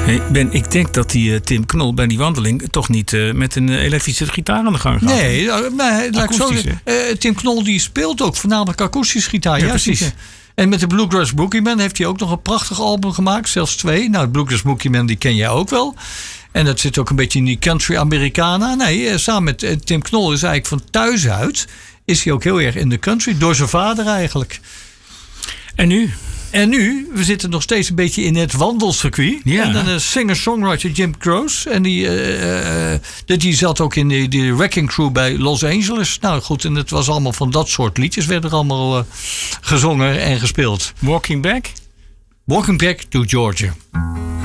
Hey Ben, ik denk dat die Tim Knol bij die wandeling toch niet met een elektrische gitaar aan de gang gaat. Nee, laat ik zo zeggen. Tim Knol die speelt ook voornamelijk akoestisch gitaar. Ja, precies. En met de Bluegrass Boogeyman heeft hij ook nog een prachtig album gemaakt. Zelfs 2. Nou, de Bluegrass Boogeyman die ken jij ook wel. En dat zit ook een beetje in die country Americana. Nee, samen met Tim Knol is eigenlijk van thuis uit. Is hij ook heel erg in de country. Door zijn vader eigenlijk. En nu, we zitten nog steeds een beetje in het wandelcircuit. Ja. En dan is singer-songwriter Jim Croce. En die zat ook in die Wrecking Crew bij Los Angeles. Nou goed, en het was allemaal van dat soort liedjes. Werden er allemaal gezongen en gespeeld. Walking Back? Walking Back to Georgia.